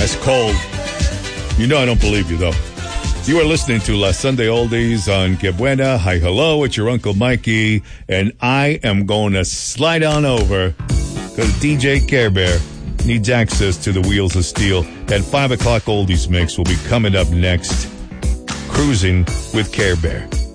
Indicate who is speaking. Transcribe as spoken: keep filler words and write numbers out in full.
Speaker 1: That's cold. You know I don't believe you, though. You are listening to La Sunday Oldies on Que Buena. Hi, hello, it's your Uncle Mikey, and I am going to slide on over because D J Care Bear needs access to the Wheels of Steel. That five o'clock Oldies mix will be coming up next. Cruising with Care Bear.